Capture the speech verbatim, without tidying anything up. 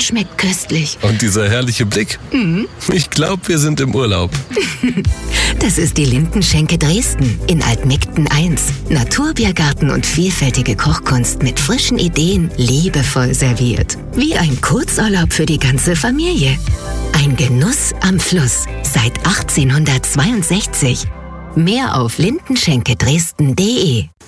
und schmeckt köstlich. Und dieser herrliche Blick? Mhm. Ich glaube, wir sind im Urlaub. Das ist die Lindenschenke Dresden in Altmegden eins. Naturbiergarten und vielfältige Kochkunst mit frischen Ideen, liebevoll serviert. Wie ein Kurzurlaub für die ganze Familie. Ein Genuss am Fluss seit achtzehnhundertzweiundsechzig. Mehr auf lindenschenke dresden punkt de.